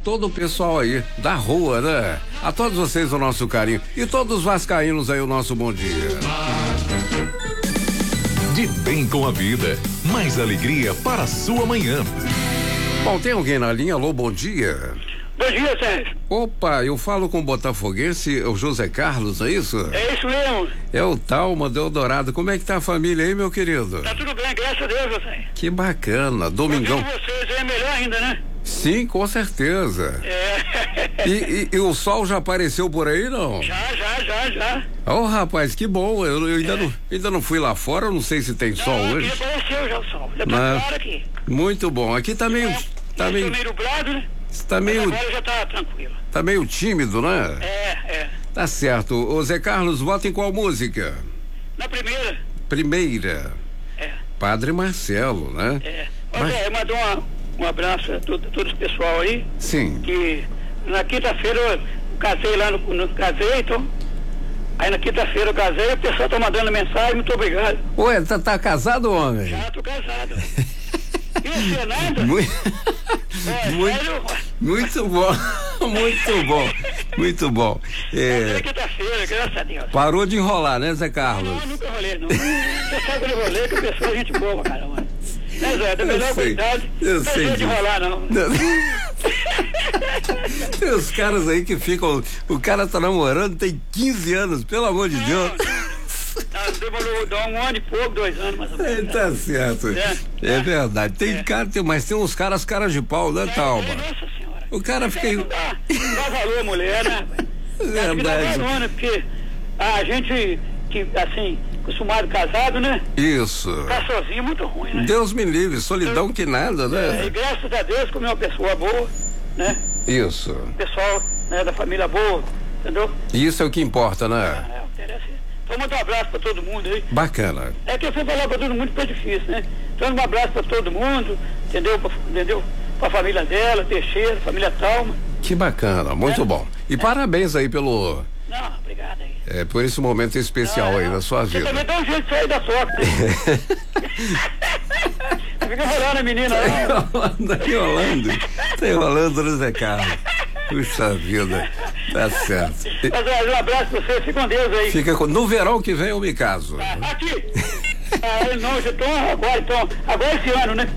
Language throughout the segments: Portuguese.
todo o pessoal aí da rua, né? A todos vocês o nosso carinho e todos os vascaínos aí o nosso bom dia. De bem com a vida, mais alegria para a sua manhã. Bom, tem alguém na linha? Alô, bom dia. Bom dia, Sérgio. Opa, eu falo com o botafoguense, o José Carlos, é isso? É isso mesmo. É o Talma do Eldorado. Como é que tá a família aí, meu querido? Tá tudo bem, graças a Deus, Sérgio. Que bacana, domingão. Vocês é melhor ainda, né? Sim, com certeza. É. E o sol já apareceu por aí, não? Já. Ô, rapaz, que bom. Eu ainda não fui lá fora, eu não sei se tem sol hoje. Aqui apareceu já o sol. Já tá claro aqui. Muito bom. Aqui tá meio. Tá meio nublado, né? Tá meio. Agora já tá tranquilo. Tá meio tímido, né? É. Tá certo. Ô, Zé Carlos, vota em qual música? Na primeira. Primeira. É. Padre Marcelo, né? É. Olha, eu mando um abraço a todo esse pessoal aí. Sim. Que na quinta-feira eu casei lá no casei, então. Aí na quinta-feira eu casei, o pessoal tá mandando mensagem, muito obrigado. Ué, tá casado, homem? Já tô casado. E você, nada? Muito bom. Muito bom. É quinta-feira, graças a Deus. Parou de enrolar, né, Zé Carlos? Não, nunca enrolei, não. Você sabe que eu enrolei, que a pessoa é gente boa, caramba. Né, Zé? Da melhor qualidade. Eu sei de enrolar, não. Tem os caras aí que ficam. O cara tá namorando, tem 15 anos, pelo amor de Deus. Demorou um ano e pouco, 2 anos mais ou menos. Tá certo. É verdade. Mas tem uns caras de pau, né, Talma? Nossa senhora. O cara fica. Não dá valor, mulher, né? Verdade. Dá valor, né? Porque a gente que, assim, acostumado casado, né? Isso. Ficar sozinho é muito ruim, né? Deus me livre, solidão que nada, né? E graças a Deus, como é uma pessoa boa, né? Isso. Pessoal, né, da família boa, entendeu? Isso é o que importa, né? Interessa. Então manda um abraço pra todo mundo aí. Bacana. É que eu fui falar pra todo mundo que é difícil, né? Então um abraço pra todo mundo, entendeu? Pra família dela, Teixeira, família Talma. Que bacana, muito bom. E parabéns aí pelo... Não, obrigado aí. Por esse momento especial aí na sua vida. Você também dá um jeito de sair da foto, né? Fica enrolando a menina lá. Tá enrolando, né, Zé Carlos? Puxa vida, tá certo. Mas um abraço pra você, fica com Deus aí. No verão que vem eu me caso. Aqui. Não, já tô agora esse ano, né?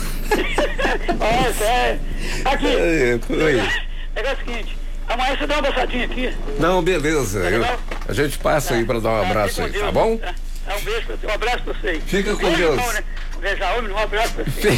Aqui. É o seguinte, amanhã você dá uma passadinha aqui. Não, beleza. A gente passa aí pra dar um abraço aí, tá bom? Um beijo pra você, um abraço pra vocês. Fica com Deus. Bom, né? Beijar homem, um abraço pra você.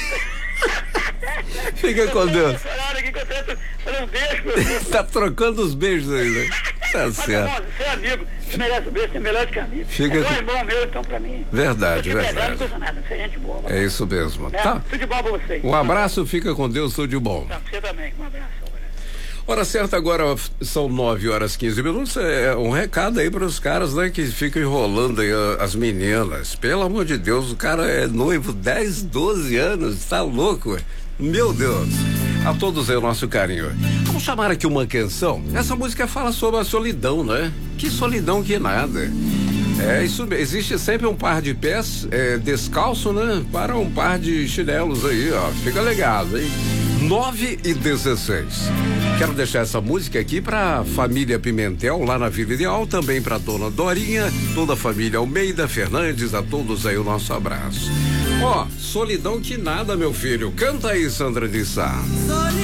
Fica com Deus. Um beijo pra você. Tá trocando os beijos aí, né? Tá certo. Você é amigo, você merece o beijo, você é melhor do que amigo. Fica é irmão meu, então, pra mim. Verdade. Não custa nada, você é gente boa. É isso mesmo. Né? Tá. Tudo de bom pra vocês. Um abraço, fica com Deus, tudo de bom. Tá, você também, um abraço. Hora certa agora são 9h15. É um recado aí para os caras, né, que ficam enrolando aí as meninas. Pelo amor de Deus, o cara é noivo 10, 12 anos, tá louco? Meu Deus. A todos aí o nosso carinho. Vamos chamar aqui uma canção. Essa música fala sobre a solidão, né? Que solidão que nada. Isso, existe sempre um par de pés descalço, né? Para um par de chinelos aí, ó. Fica ligado, hein? 9h16. Quero deixar essa música aqui pra família Pimentel, lá na Vila Ideal, também pra dona Dorinha, toda a família Almeida Fernandes, a todos aí o nosso abraço. Solidão que nada, meu filho. Canta aí, Sandra de Sá.